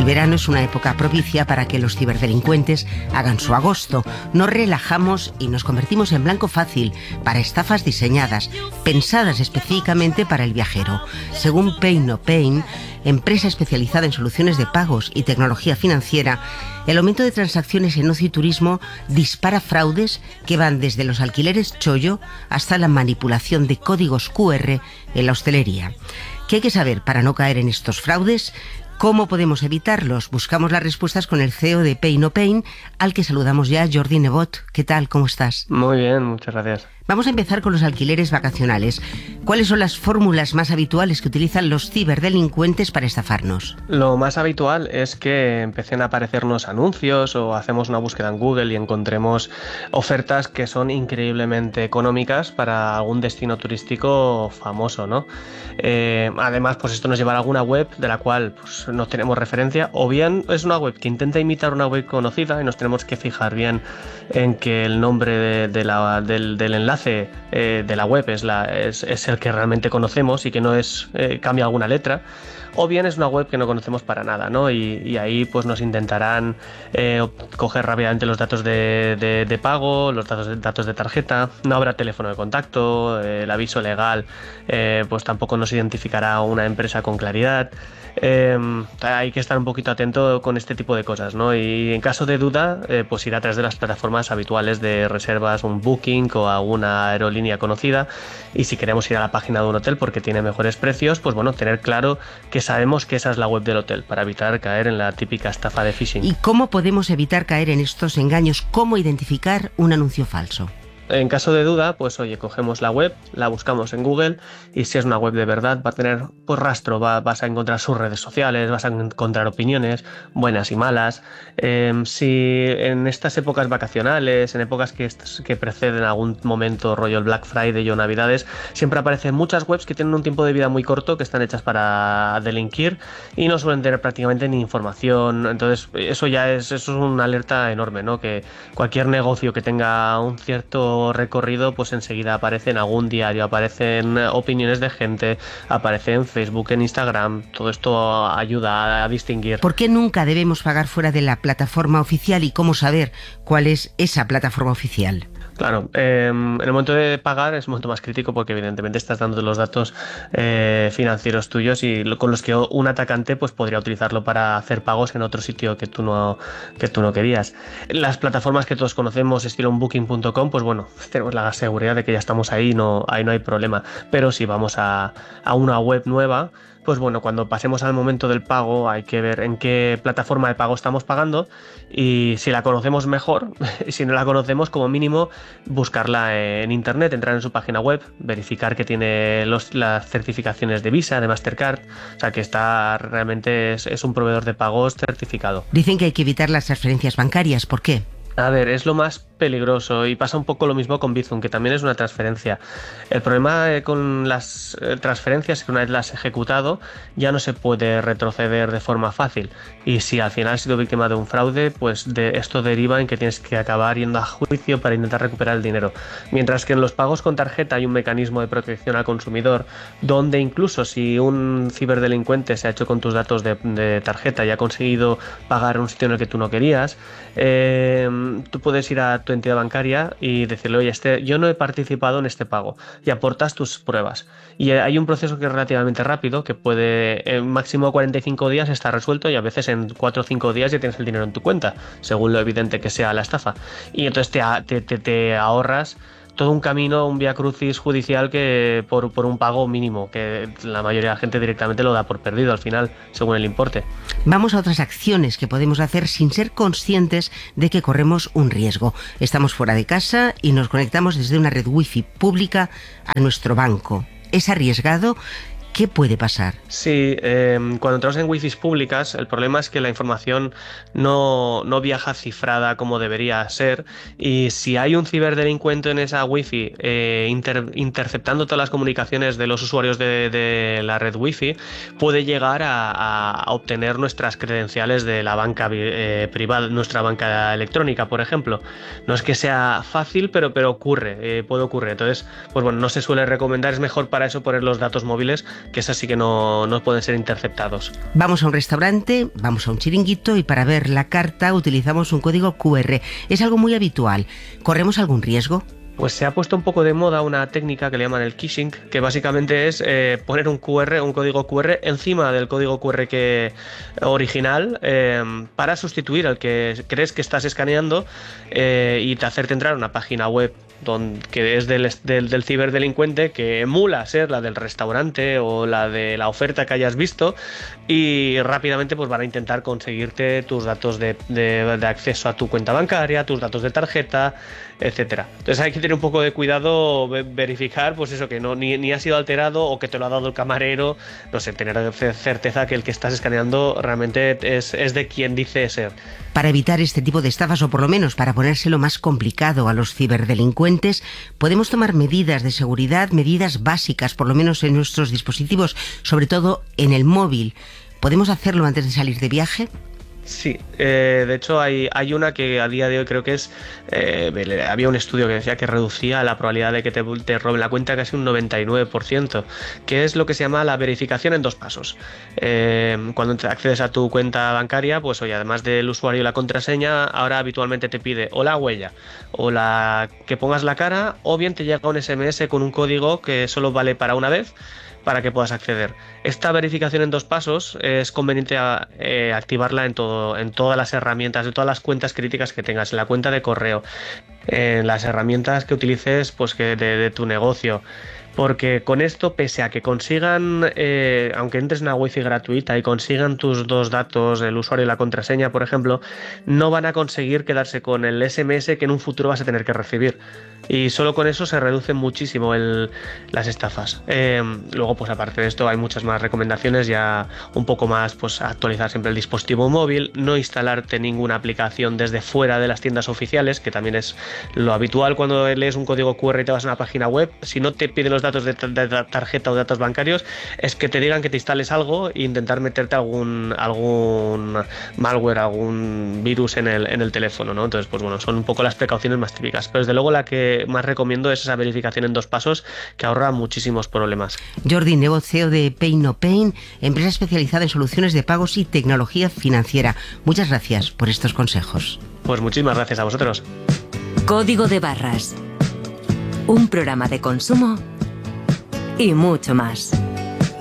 El verano es una época propicia para que los ciberdelincuentes hagan su agosto. Nos relajamos y nos convertimos en blanco fácil para estafas diseñadas, pensadas específicamente para el viajero. Según Pay No Pain, empresa especializada en soluciones de pagos y tecnología financiera, el aumento de transacciones en ocio y turismo dispara fraudes que van desde los alquileres chollo hasta la manipulación de códigos QR en la hostelería. ¿Qué hay que saber para no caer en estos fraudes? ¿Cómo podemos evitarlos? Buscamos las respuestas con el CEO de Pay No Pain, al que saludamos ya, Jordi Nebot. ¿Qué tal? ¿Cómo estás? Muy bien, muchas gracias. Vamos a empezar con los alquileres vacacionales. ¿Cuáles son las fórmulas más habituales que utilizan los ciberdelincuentes para estafarnos? Lo más habitual es que empiecen a aparecernos anuncios o hacemos una búsqueda en Google y encontremos ofertas que son increíblemente económicas para algún destino turístico famoso, ¿no? Además, pues esto nos llevará a alguna web de la cual pues, no tenemos referencia, o bien es una web que intenta imitar una web conocida y nos tenemos que fijar bien en que el nombre del enlace de la web es el que realmente conocemos y que no es cambia alguna letra, o bien es una web que no conocemos para nada, ¿no? Y ahí pues nos intentarán coger rápidamente los datos de pago, los datos de tarjeta, no habrá teléfono de contacto, el aviso legal pues tampoco nos identificará una empresa con claridad. Hay que estar un poquito atento con este tipo de cosas, ¿no? Y en caso de duda, pues ir a través de las plataformas habituales de reservas, un Booking o a una aerolínea conocida. Y si queremos ir a la página de un hotel porque tiene mejores precios, pues bueno, tener claro que sabemos que esa es la web del hotel para evitar caer en la típica estafa de phishing. ¿Y cómo podemos evitar caer en estos engaños? ¿Cómo identificar un anuncio falso? En caso de duda, pues oye, cogemos la web, la buscamos en Google y si es una web de verdad va a tener pues rastro, vas a encontrar sus redes sociales, vas a encontrar opiniones buenas y malas. Si en estas épocas vacacionales, en épocas que preceden algún momento rollo el Black Friday o Navidades, siempre aparecen muchas webs que tienen un tiempo de vida muy corto, que están hechas para delinquir y no suelen tener prácticamente ni información. Entonces eso es una alerta enorme, ¿no? Que cualquier negocio que tenga un cierto recorrido, pues enseguida aparece en algún diario, aparecen opiniones de gente, aparece en Facebook, en Instagram. Todo esto ayuda a distinguir. ¿Por qué nunca debemos pagar fuera de la plataforma oficial y cómo saber cuál es esa plataforma oficial? Claro, en el momento de pagar es un momento más crítico porque evidentemente estás dando los datos financieros tuyos y con los que un atacante pues podría utilizarlo para hacer pagos en otro sitio que tú no querías. Las plataformas que todos conocemos, estilo un Booking.com, pues bueno, tenemos la seguridad de que ya estamos ahí no hay problema. Pero si vamos a una web nueva, pues bueno, cuando pasemos al momento del pago hay que ver en qué plataforma de pago estamos pagando y si la conocemos mejor, si no la conocemos como mínimo buscarla en internet, entrar en su página web, verificar que tiene las certificaciones de Visa, de Mastercard, o sea que realmente es un proveedor de pagos certificado. Dicen que hay que evitar las transferencias bancarias, ¿por qué? A ver, es lo más peligroso y pasa un poco lo mismo con Bizum, que también es una transferencia. El problema con las transferencias es que una vez las has ejecutado ya no se puede retroceder de forma fácil y si al final has sido víctima de un fraude, pues esto deriva en que tienes que acabar yendo a juicio para intentar recuperar el dinero. Mientras que en los pagos con tarjeta hay un mecanismo de protección al consumidor donde incluso si un ciberdelincuente se ha hecho con tus datos de tarjeta y ha conseguido pagar un sitio en el que tú no querías, tú puedes ir a tu entidad bancaria y decirle, oye, yo no he participado en este pago, y aportas tus pruebas. Y hay un proceso que es relativamente rápido, que puede en máximo 45 días estar resuelto y a veces en 4 o 5 días ya tienes el dinero en tu cuenta, según lo evidente que sea la estafa. Y entonces te ahorras todo un camino, un vía crucis judicial que por un pago mínimo, que la mayoría de la gente directamente lo da por perdido al final, según el importe. Vamos a otras acciones que podemos hacer sin ser conscientes de que corremos un riesgo. Estamos fuera de casa y nos conectamos desde una red wifi pública a nuestro banco. ¿Es arriesgado? ¿Qué puede pasar? Sí, cuando entramos en wifis públicas, el problema es que la información no viaja cifrada como debería ser, y si hay un ciberdelincuente en esa wifi interceptando todas las comunicaciones de los usuarios de la red wifi, puede llegar a obtener nuestras credenciales de la banca privada, nuestra banca electrónica, por ejemplo. No es que sea fácil, pero ocurre, puede ocurrir. Entonces, pues bueno, no se suele recomendar, es mejor para eso poner los datos móviles que esas sí que no pueden ser interceptados. Vamos a un restaurante, vamos a un chiringuito y para ver la carta utilizamos un código QR. Es algo muy habitual. ¿Corremos algún riesgo? Pues se ha puesto un poco de moda una técnica que le llaman el kishing, que básicamente es poner un código QR encima del código QR original para sustituir al que crees que estás escaneando y te hacerte entrar a una página web que es del ciberdelincuente, que emula ser la del restaurante o la de la oferta que hayas visto, y rápidamente pues van a intentar conseguirte tus datos de acceso a tu cuenta bancaria, tus datos de tarjeta, etcétera. Entonces hay que tener un poco de cuidado, verificar pues eso, que ni ha sido alterado o que te lo ha dado el camarero, no sé, tener certeza que el que estás escaneando realmente es de quien dice ser. Para evitar este tipo de estafas, o por lo menos para ponérselo más complicado a los ciberdelincuentes, podemos tomar medidas de seguridad, medidas básicas, por lo menos en nuestros dispositivos, sobre todo en el móvil. ¿Podemos hacerlo antes de salir de viaje? Sí, de hecho hay una que a día de hoy creo que había un estudio que decía que reducía la probabilidad de que te roben la cuenta casi un 99%, que es lo que se llama la verificación en 2 pasos. Cuando accedes a tu cuenta bancaria, pues oye, además del usuario y la contraseña, ahora habitualmente te pide o la huella o que pongas la cara, o bien te llega un SMS con un código que solo vale para una vez, para que puedas acceder. Esta verificación en 2 pasos es conveniente activarla en todas las herramientas, de todas las cuentas críticas que tengas, en la cuenta de correo, en las herramientas que utilices pues de tu negocio. Porque con esto, pese a que consigan, aunque entres en una wifi gratuita y consigan tus 2 datos, el usuario y la contraseña, por ejemplo, no van a conseguir quedarse con el SMS que en un futuro vas a tener que recibir. Y solo con eso se reducen muchísimo las estafas. Luego, pues aparte de esto, hay muchas más recomendaciones, ya un poco más, pues actualizar siempre el dispositivo móvil, no instalarte ninguna aplicación desde fuera de las tiendas oficiales, que también es lo habitual cuando lees un código QR y te vas a una página web. Si no te piden los datos de tarjeta o datos bancarios, es que te digan que te instales algo e intentar meterte algún malware, algún virus en el teléfono, ¿no? Entonces, pues bueno, son un poco las precauciones más típicas, pero desde luego la que más recomiendo es esa verificación en 2 pasos, que ahorra muchísimos problemas. Jordi Nebo, CEO de Pay No Pain, empresa especializada en soluciones de pagos y tecnología financiera. Muchas gracias por estos consejos. Pues muchísimas gracias a vosotros. Código de Barras, un programa de consumo y mucho más.